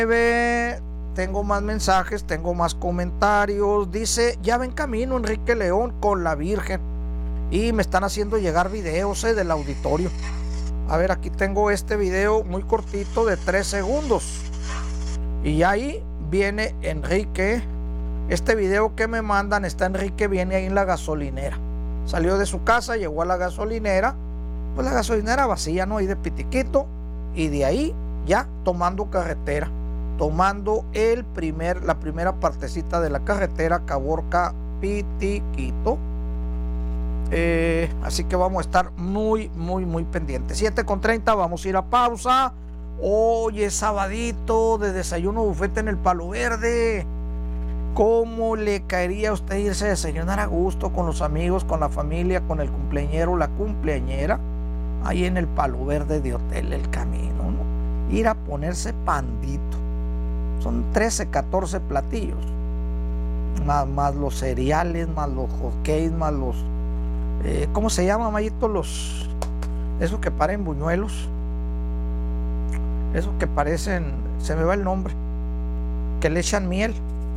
Tengo más mensajes, tengo más comentarios. Dice, ya va en camino Enrique León con la Virgen. Y me están haciendo llegar videos del auditorio. A ver, aquí tengo este video muy cortito de 3 segundos. Y ahí viene Enrique. Este video que me mandan está Enrique, viene ahí en la gasolinera. Salió de su casa, llegó a la gasolinera. Pues la gasolinera vacía, ¿no? Ahí de Pitiquito. Y de ahí ya tomando carretera. Tomando la primera partecita de la carretera Caborca-Pitiquito. Así que vamos a estar muy pendientes. 7:30, vamos a ir a pausa. Hoy es sabadito de desayuno bufete en el Palo Verde. ¿Cómo le caería a usted irse a desayunar a gusto con los amigos, con la familia, con el cumpleañero, la cumpleañera? Ahí en el Palo Verde de Hotel El Camino, ¿no? Ir a ponerse pandito. Son 13, 14 platillos. Más los cereales, más los hotcakes, más los... ¿cómo se llama, Mayito? Esos que parecen buñuelos. Esos que parecen... Se me va el nombre. Que le echan miel.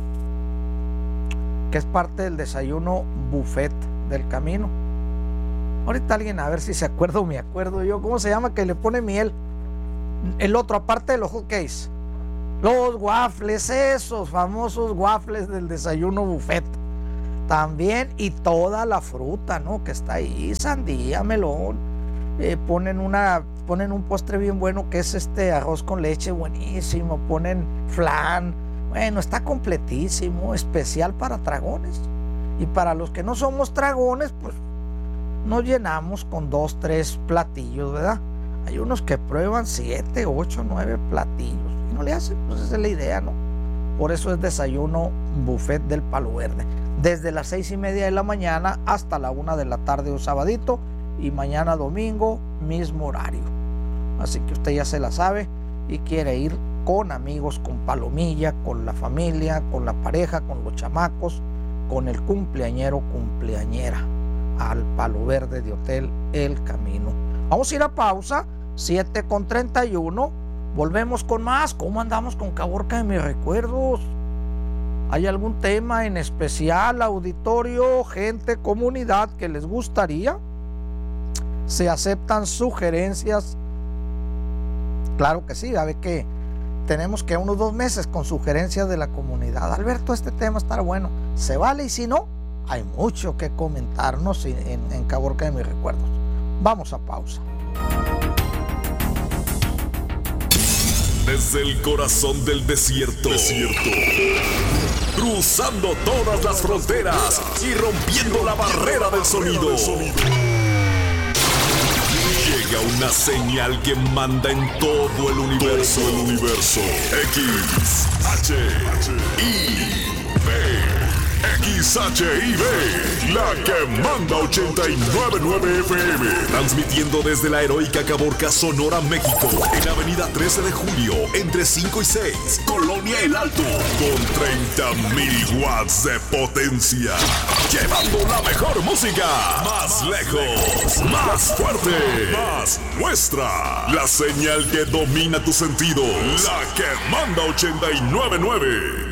Que es parte del desayuno buffet del Camino. Ahorita alguien a ver si se acuerda o me acuerdo yo. ¿Cómo se llama? Que le pone miel. El otro, aparte de los hotcakes. Los waffles, esos famosos waffles del desayuno buffet. También, y toda la fruta, ¿no? Que está ahí, sandía, melón. Ponen un postre bien bueno que es arroz con leche, buenísimo. Ponen flan. Bueno, está completísimo, especial para tragones. Y para los que no somos tragones, pues nos llenamos con 2, 3 platillos, ¿verdad? Hay unos que prueban 7, 8, 9 platillos. Y no le hacen, pues esa es la idea, ¿no? Por eso es desayuno buffet del Palo Verde. Desde las 6:30 de la mañana hasta la 1 de la tarde un sabadito. Y mañana domingo, mismo horario. Así que usted ya se la sabe y quiere ir con amigos, con palomilla, con la familia, con la pareja, con los chamacos, con el cumpleañero, cumpleañera, al Palo Verde de Hotel El Camino. Vamos a ir a pausa, 7:31. Volvemos con más. ¿Cómo andamos con Caborca de mis recuerdos? ¿Hay algún tema en especial, auditorio, gente, comunidad que les gustaría? ¿Se aceptan sugerencias? Claro que sí, a ver que tenemos que unos 2 meses con sugerencias de la comunidad. Alberto, este tema estará bueno. ¿Se vale? Y si no, hay mucho que comentarnos en Caborca de mis recuerdos. Vamos a pausa. Desde el corazón del desierto. Cruzando todas las fronteras y rompiendo la barrera del sonido. Llega una señal que manda en todo el universo. X, H, I, B. XHIB, la que manda 89.9 FM. Transmitiendo desde la heroica Caborca, Sonora, México. En Avenida 13 de Julio, entre 5 y 6, Colonia El Alto. Con 30.000 watts de potencia. Llevando la mejor música. Más lejos, más fuerte, más nuestra. La señal que domina tus sentidos. La que manda 89.9.